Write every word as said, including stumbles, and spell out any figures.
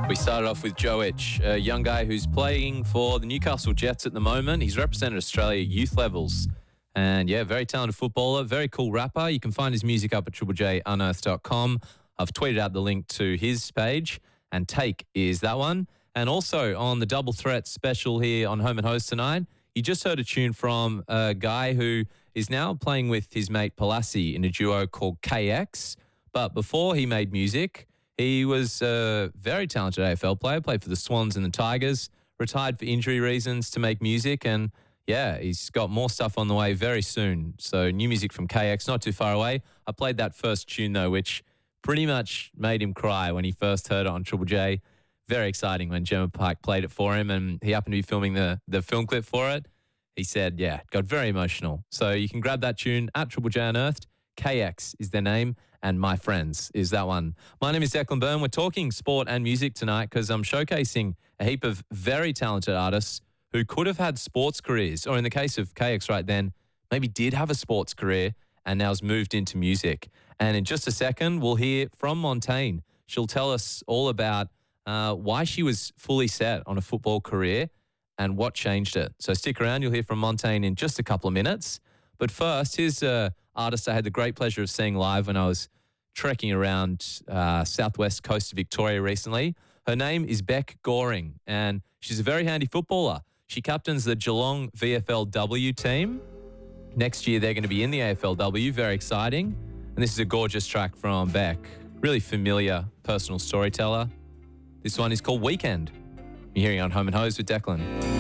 We started off with Joe Itch, a young guy who's playing for the Newcastle Jets at the moment. He's represented Australia youth levels. And yeah, very talented footballer, very cool rapper. You can find his music up at triple j unearthed dot com. I've tweeted out the link to his page, and Take is that one. And also on the Double Threat special here on Home and Host tonight, you just heard a tune from a guy who is now playing with his mate Palassi in a duo called K X. But before he made music, he was a very talented A F L player, played for the Swans and the Tigers, retired for injury reasons to make music, and yeah, he's got more stuff on the way very soon. So new music from K X, not too far away. I played that first tune, though, which pretty much made him cry when he first heard it on Triple J. Very exciting when Gemma Pike played it for him, and he happened to be filming the, the film clip for it. He said, yeah, it got very emotional. So you can grab that tune at Triple J Unearthed. K X is their name, and My Friends is that one. My name is Declan Byrne. We're talking sport and music tonight because I'm showcasing a heap of very talented artists who could have had sports careers, or in the case of K X right then, maybe did have a sports career and now has moved into music. And in just a second, we'll hear from Montaigne. She'll tell us all about uh, why she was fully set on a football career and what changed it. So stick around. You'll hear from Montaigne in just a couple of minutes. But first, here's an artist I had the great pleasure of seeing live when I was trekking around uh, southwest coast of Victoria recently. Her name is Beck Goring, and she's a very handy footballer. She captains the Geelong V F L W team. Next year, they're going to be in the A F L W. Very exciting. And this is a gorgeous track from Beck. Really familiar personal storyteller. This one is called Weekend. You're hearing on Home and Hose with Declan.